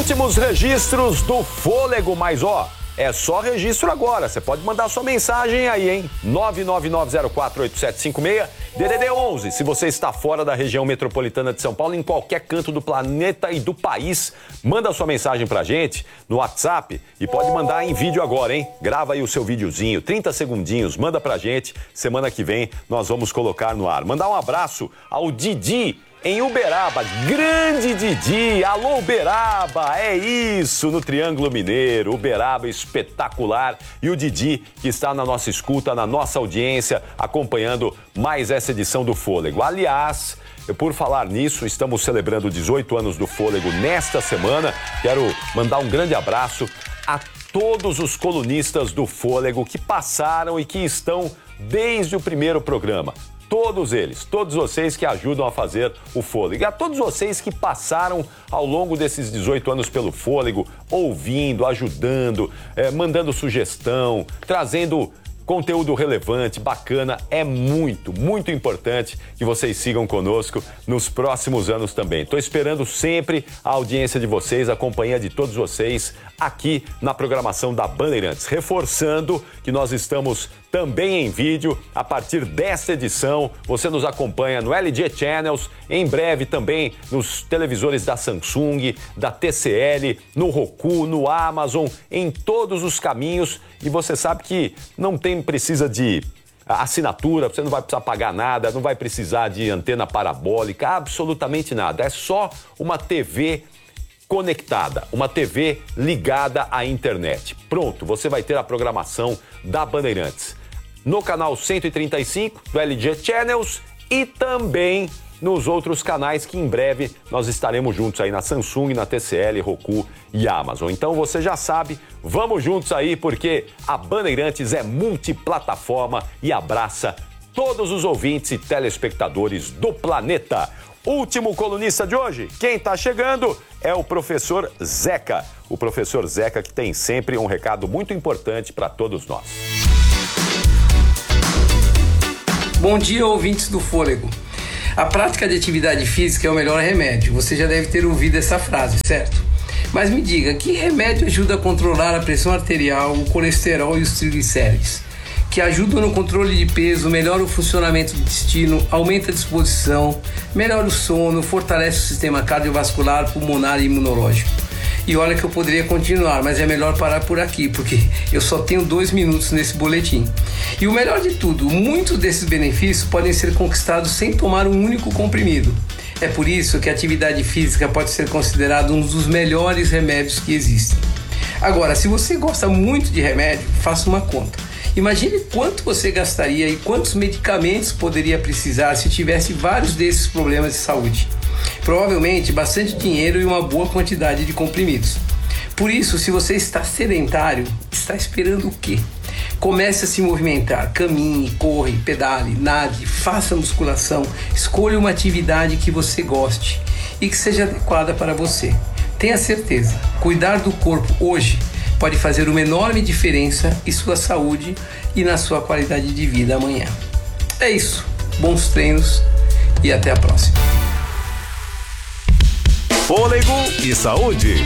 Últimos registros do fôlego, mas é só registro agora. Você pode mandar sua mensagem aí, hein? 999048756, DDD 11. Se você está fora da região metropolitana de São Paulo, em qualquer canto do planeta e do país, manda sua mensagem pra gente no WhatsApp e pode mandar em vídeo agora, hein? Grava aí o seu videozinho, 30 segundinhos, manda pra gente. Semana que vem nós vamos colocar no ar. Mandar um abraço ao Didi em Uberaba, grande Didi, alô Uberaba, é isso, no Triângulo Mineiro, Uberaba espetacular, e o Didi que está na nossa escuta, na nossa audiência, acompanhando mais essa edição do Fôlego. Aliás, por falar nisso, estamos celebrando 18 anos do Fôlego nesta semana, quero mandar um grande abraço a todos os colunistas do Fôlego que passaram e que estão desde o primeiro programa. Todos eles, todos vocês que ajudam a fazer o Fôlego. E a todos vocês que passaram ao longo desses 18 anos pelo Fôlego, ouvindo, ajudando, mandando sugestão, trazendo conteúdo relevante, bacana. É muito, muito importante que vocês sigam conosco nos próximos anos também. Estou esperando sempre a audiência de vocês, a companhia de todos vocês aqui na programação da Bandeirantes. Reforçando que nós estamos também em vídeo. A partir desta edição, você nos acompanha no LG Channels, em breve também nos televisores da Samsung, da TCL, no Roku, no Amazon, em todos os caminhos. E você sabe que não precisa de assinatura, você não vai precisar pagar nada, não vai precisar de antena parabólica, absolutamente nada. É só uma TV conectada, uma TV ligada à internet. Pronto, você vai ter a programação da Bandeirantes no canal 135 do LG Channels e também nos outros canais que em breve nós estaremos juntos aí na Samsung, na TCL, Roku e Amazon. Então você já sabe, vamos juntos aí porque a Bandeirantes é multiplataforma e abraça todos os ouvintes e telespectadores do planeta. Último colunista de hoje, quem está chegando é o professor Zeca. O professor Zeca que tem sempre um recado muito importante para todos nós. Bom dia, ouvintes do Fôlego. A prática de atividade física é o melhor remédio. Você já deve ter ouvido essa frase, certo? Mas me diga, que remédio ajuda a controlar a pressão arterial, o colesterol e os triglicérides? Que ajudam no controle de peso, melhora o funcionamento do intestino, aumenta a disposição, melhora o sono, fortalece o sistema cardiovascular, pulmonar e imunológico. E olha que eu poderia continuar, mas é melhor parar por aqui, porque eu só tenho 2 minutos nesse boletim. E o melhor de tudo, muitos desses benefícios podem ser conquistados sem tomar um único comprimido. É por isso que a atividade física pode ser considerada um dos melhores remédios que existem. Agora, se você gosta muito de remédio, faça uma conta. Imagine quanto você gastaria e quantos medicamentos poderia precisar se tivesse vários desses problemas de saúde. Provavelmente bastante dinheiro e uma boa quantidade de comprimidos. Por isso, se você está sedentário, está esperando o quê? Comece a se movimentar, caminhe, corre, pedale, nade, faça musculação, escolha uma atividade que você goste e que seja adequada para você. Tenha certeza, cuidar do corpo hoje pode fazer uma enorme diferença em sua saúde e na sua qualidade de vida amanhã. É isso, bons treinos e até a próxima. Fôlego e saúde.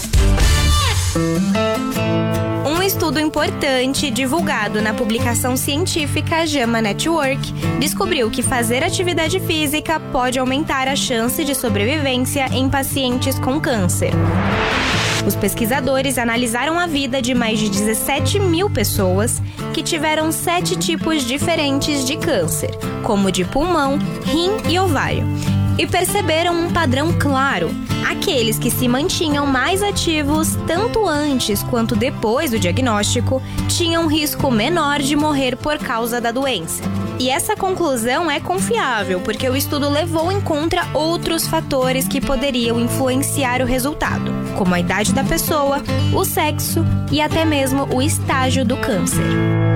Um estudo importante divulgado na publicação científica JAMA Network descobriu que fazer atividade física pode aumentar a chance de sobrevivência em pacientes com câncer. Os pesquisadores analisaram a vida de mais de 17 mil pessoas que tiveram 7 tipos diferentes de câncer, como de pulmão, rim e ovário, e perceberam um padrão claro. Aqueles que se mantinham mais ativos tanto antes quanto depois do diagnóstico tinham risco menor de morrer por causa da doença. E essa conclusão é confiável, porque o estudo levou em conta outros fatores que poderiam influenciar o resultado, como a idade da pessoa, o sexo e até mesmo o estágio do câncer.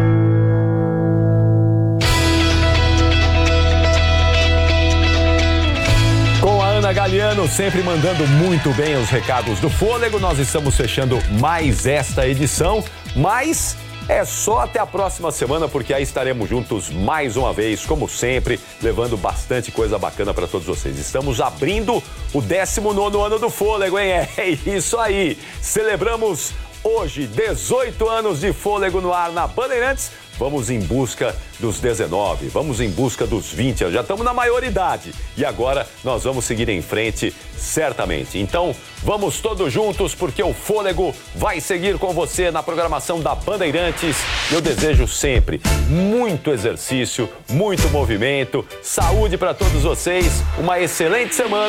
Ana Galiano sempre mandando muito bem os recados do Fôlego. Nós estamos fechando mais esta edição, mas É só até a próxima semana, porque aí estaremos juntos mais uma vez, como sempre, levando bastante coisa bacana para todos vocês. Estamos abrindo o 19º ano do Fôlego, hein? É isso aí. Celebramos hoje 18 anos de Fôlego no ar na Bandeirantes. Vamos em busca dos 19, vamos em busca dos 20, já estamos na maioridade. E agora nós vamos seguir em frente, certamente. Então, vamos todos juntos, porque o Fôlego vai seguir com você na programação da Bandeirantes. Eu desejo sempre muito exercício, muito movimento, saúde para todos vocês, uma excelente semana.